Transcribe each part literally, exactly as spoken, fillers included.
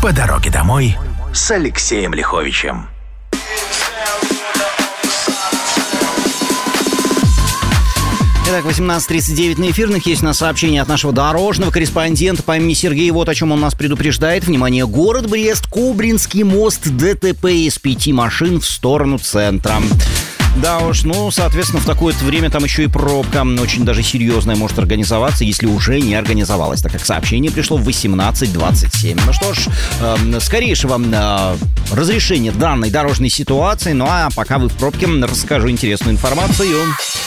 По дороге домой с Алексеем Лиховичем. Итак, восемнадцать тридцать девять на эфирных. Есть у нас сообщение от нашего дорожного корреспондента по имени Сергей. Вот о чем он нас предупреждает. Внимание, город Брест, Кубринский мост, ДТП из пяти машин в сторону центра. Да уж, ну, соответственно, в такое время там еще и пробка очень даже серьезная может организоваться, если уже не организовалась, так как сообщение пришло в восемнадцать двадцать семь. Ну что ж, э, скорейшего э, разрешения данной дорожной ситуации. Ну а пока вы в пробке, расскажу интересную информацию.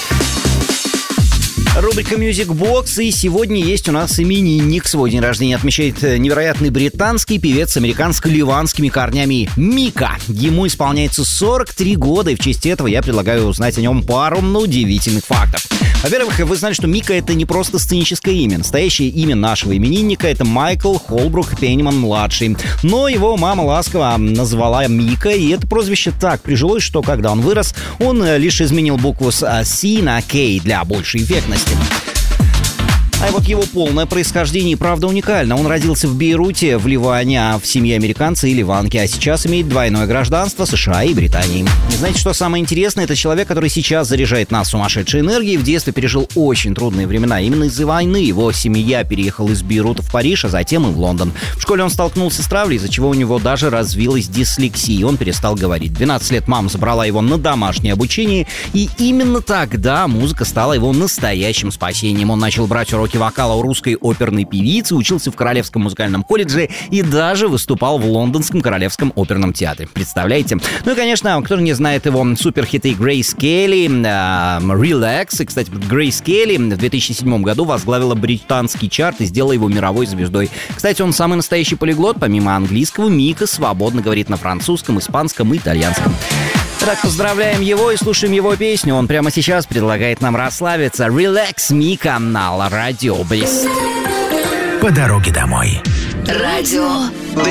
Рубрика Music Box, и сегодня есть у нас именинник. Свой день рождения отмечает невероятный британский певец с американско-ливанскими корнями Мика. Ему исполняется сорок три года, и в честь этого я предлагаю узнать о нем пару удивительных фактов. Во-первых, вы знали, что Мика — это не просто сценическое имя. Настоящее имя нашего именинника — это Майкл Холбрук Пенниман-младший. Но его мама ласково назвала Мика, и это прозвище так прижилось, что когда он вырос, он лишь изменил букву с C на K для большей эффектности. А вот его полное происхождение, правда, уникально. Он родился в Бейруте, в Ливане, в семье американца и ливанки, а сейчас имеет двойное гражданство США и Британии. И знаете, что самое интересное? Это человек, который сейчас заряжает нас сумасшедшей энергией. В детстве пережил очень трудные времена. Именно из-за войны его семья переехала из Бейрута в Париж, а затем и в Лондон. В школе он столкнулся с травлей, из-за чего у него даже развилась дислексия, и он перестал говорить. В двенадцать лет мама забрала его на домашнее обучение, и именно тогда музыка стала его настоящим спасением. Он начал брать уроки вокала у русской оперной певицы, учился в Королевском музыкальном колледже и даже выступал в Лондонском Королевском оперном театре. Представляете? Ну и, конечно, кто не знает его суперхиты Грейс Келли, Relax. И, кстати, Грейс Келли в две тысячи седьмом году возглавила британский чарт и сделала его мировой звездой. Кстати, он самый настоящий полиглот. Помимо английского, Мика свободно говорит на французском, испанском и итальянском. Так, поздравляем его и слушаем его песню. Он прямо сейчас предлагает нам расслабиться. Relax, Мика на Радио Брест. По дороге домой. Радио